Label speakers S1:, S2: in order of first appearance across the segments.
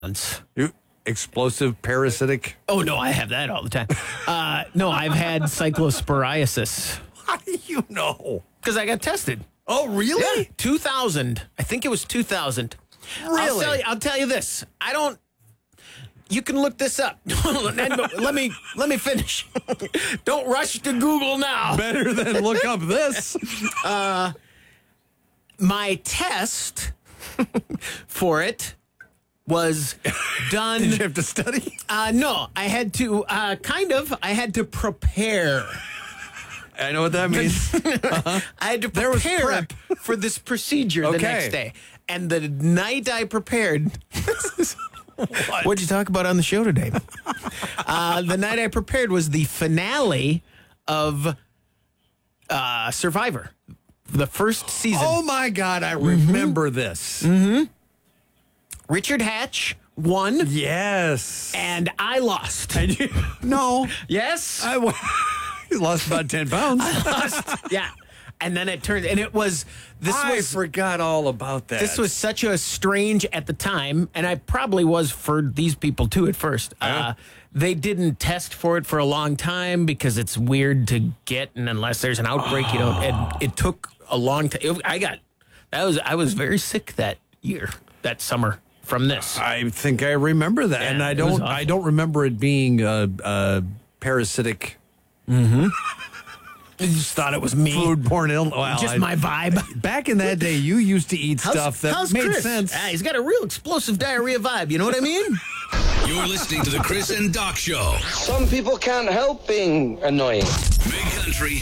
S1: Explosive parasitic.
S2: Oh, no, I have that all the time. No, I've had cyclosporiasis.
S1: How do you know?
S2: Because I got tested.
S1: Oh, really?
S2: Yeah, 2000. I think it was 2000.
S1: Really?
S2: I'll tell you this. You can look this up. let me finish. Don't rush to Google now.
S1: Better than look up this.
S2: My test for it was done.
S1: Did you have to study?
S2: No, I had to I had to prepare.
S1: I know what that means.
S2: I had to prepare for this procedure the next day. And the night I prepared, what'd you talk about on the show today? The night I prepared was the finale of Survivor, the first season.
S1: Oh, my God. I remember this.
S2: Mm-hmm. Richard Hatch won.
S1: Yes.
S2: And I lost.
S1: No.
S2: Yes.
S1: You lost about 10 pounds.
S2: I lost. Yeah. And then it turned, and it was,
S1: I forgot all about that.
S2: This was such a strange at the time, and I probably was for these people too at first. They didn't test for it for a long time because it's weird to get, and unless there's an outbreak, you don't. And it took a long time. I was very sick that year, that summer from this.
S1: I think I remember that, and I don't remember it being parasitic.
S2: Mm-hmm. I just thought it was me.
S1: Foodborne illness. Well,
S2: just my vibe.
S1: Back in that day, you used to eat stuff that made sense.
S2: He's got a real explosive diarrhea vibe. You know what I mean?
S3: You're listening to the Chris and Doc Show.
S4: Some people can't help being annoying.
S3: Big Country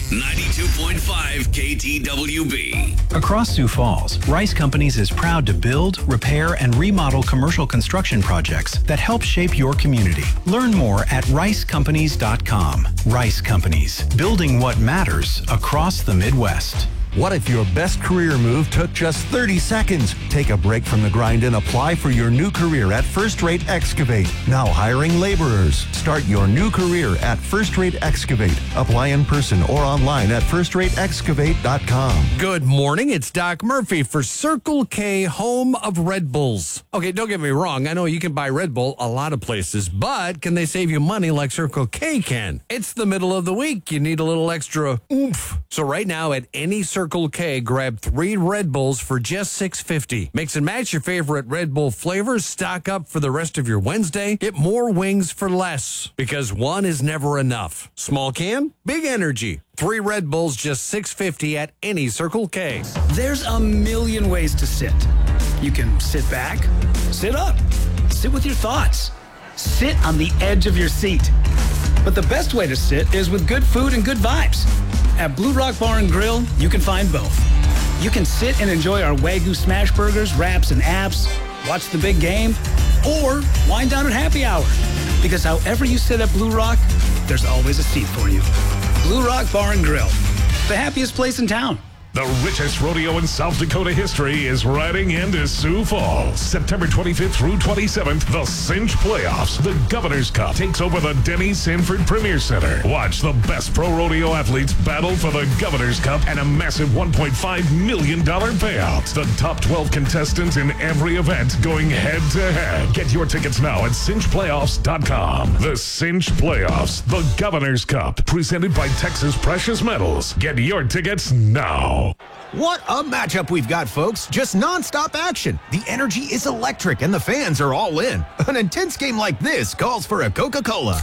S3: 92.5 KTWB.
S5: Across Sioux Falls, Rice Companies is proud to build, repair, and remodel commercial construction projects that help shape your community. Learn more at ricecompanies.com. Rice Companies, building what matters across the Midwest.
S6: What if your best career move took just 30 seconds? Take a break from the grind and apply for your new career at First Rate Excavate. Now hiring laborers. Start your new career at First Rate Excavate. Apply in person or online at firstrateexcavate.com.
S1: Good morning. It's Doc Murphy for Circle K, home of Red Bulls. Okay, don't get me wrong. I know you can buy Red Bull a lot of places, but can they save you money like Circle K can? It's the middle of the week. You need a little extra oomph. So right now at any Circle K, grab 3 Red Bulls for just $6.50. Mix and match your favorite Red Bull flavors. Stock up for the rest of your Wednesday. Get more wings for less, because one is never enough. Small can, big energy. 3 Red Bulls, just $6.50 at any Circle K.
S7: There's a million ways to sit. You can sit back, sit up, sit with your thoughts, sit on the edge of your seat. But the best way to sit is with good food and good vibes. At Blue Rock Bar and Grill, you can find both. You can sit and enjoy our Wagyu smash burgers, wraps, and apps, watch the big game, or wind down at happy hour. Because however you sit at Blue Rock, there's always a seat for you. Blue Rock Bar and Grill, the happiest place in town.
S8: The richest rodeo in South Dakota history is riding into Sioux Falls. September 25th through 27th, the Cinch Playoffs. The Governor's Cup takes over the Denny Sanford Premier Center. Watch the best pro rodeo athletes battle for the Governor's Cup and a massive $1.5 million payout. The top 12 contestants in every event going head-to-head. Get your tickets now at cinchplayoffs.com. The Cinch Playoffs, the Governor's Cup, presented by Texas Precious Metals. Get your tickets now.
S9: What a matchup we've got, folks. Just nonstop action. The energy is electric and the fans are all in. An intense game like this calls for a Coca-Cola.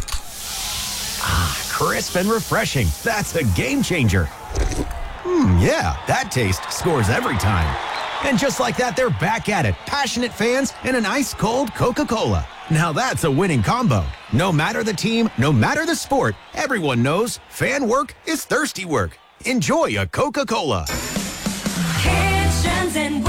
S9: Ah, crisp and refreshing. That's a game changer. Yeah, that taste scores every time. And just like that, they're back at it. Passionate fans and an ice-cold Coca-Cola. Now that's a winning combo. No matter the team, no matter the sport, everyone knows fan work is thirsty work. Enjoy a Coca-Cola.
S10: Kitchens and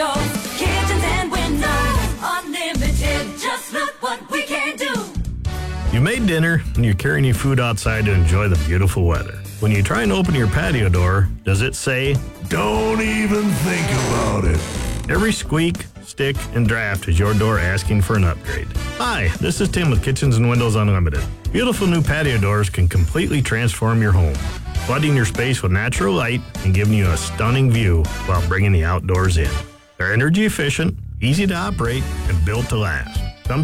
S10: windows, unlimited. Just look what we can do.
S11: You made dinner and you're carrying your food outside to enjoy the beautiful weather. When you try and open your patio door, does it say, "Don't even think about it"? Every squeak, stick, and draft is your door asking for an upgrade. Hi, this is Tim with Kitchens and Windows Unlimited. Beautiful new patio doors can completely transform your home, flooding your space with natural light and giving you a stunning view while bringing the outdoors in. They're energy efficient, easy to operate, and built to last.